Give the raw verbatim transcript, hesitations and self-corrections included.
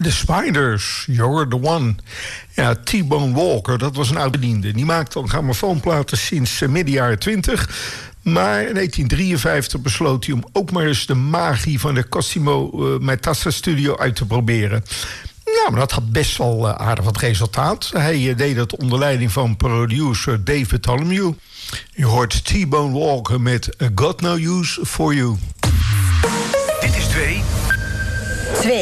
The Spiders, You're the One. Ja, T-Bone Walker, dat was een oud-bediende. Die maakte al grammofoonplaten sinds uh, midden jaren twintig. Maar in negentien drieënvijftig besloot hij om ook maar eens de magie van de Cosimo uh, Metassa Studio uit te proberen. Ja, maar dat had best wel uh, aardig wat resultaat. Hij uh, deed het onder leiding van producer David Bartholomew. Je hoort T-Bone Walker met A Got No Use For You. Dit is twee